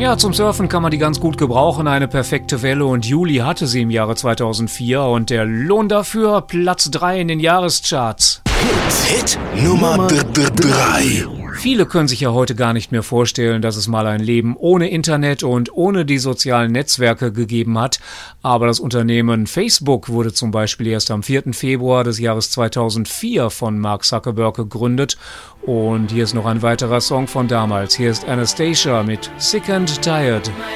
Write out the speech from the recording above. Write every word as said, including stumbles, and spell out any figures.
Ja, zum Surfen kann man die ganz gut gebrauchen, eine perfekte Welle, und Juli hatte sie im Jahre zweitausendvier und der Lohn dafür Platz drei in den Jahrescharts. Hit, Hit Nummer drei. Viele können sich ja heute gar nicht mehr vorstellen, dass es mal ein Leben ohne Internet und ohne die sozialen Netzwerke gegeben hat. Aber das Unternehmen Facebook wurde zum Beispiel erst am vierten Februar des Jahres zweitausendvier von Mark Zuckerberg gegründet. Und hier ist noch ein weiterer Song von damals. Hier ist Anastacia mit Sick and Tired.